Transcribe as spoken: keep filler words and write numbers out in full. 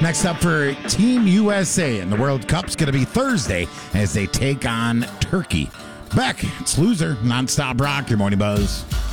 Next up for Team U S A in the World Cup's going to be Thursday as they take on Turkey. Back, it's Loser, Nonstop Rock, your morning buzz.